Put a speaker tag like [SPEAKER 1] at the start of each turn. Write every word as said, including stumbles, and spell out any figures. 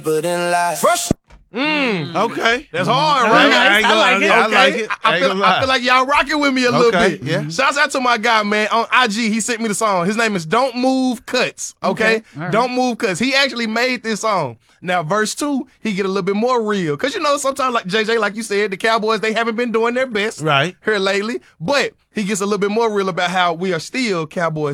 [SPEAKER 1] But in life.
[SPEAKER 2] First,
[SPEAKER 3] Mm, okay.
[SPEAKER 2] that's hard,
[SPEAKER 3] I,
[SPEAKER 2] right?
[SPEAKER 3] I, ain't gonna,
[SPEAKER 4] I like it.
[SPEAKER 3] I
[SPEAKER 2] Okay.
[SPEAKER 3] like it.
[SPEAKER 2] I,
[SPEAKER 3] I, ain't
[SPEAKER 2] feel,
[SPEAKER 3] gonna
[SPEAKER 2] I
[SPEAKER 3] lie.
[SPEAKER 2] feel like y'all rocking with me a little
[SPEAKER 3] Okay,
[SPEAKER 2] bit.
[SPEAKER 3] yeah.
[SPEAKER 2] Shouts out to my guy, man. On I G, he sent me the song. His name is Don't Move Cuts. Okay?
[SPEAKER 4] Okay, all right.
[SPEAKER 2] Don't Move Cuts. He actually made this song. Now, verse two, he get a little bit more real. Because, you know, sometimes, like J J, like you said, the Cowboys, they haven't been doing their best
[SPEAKER 3] Right.
[SPEAKER 2] here lately. But he gets a little bit more real about how we are still Cowboys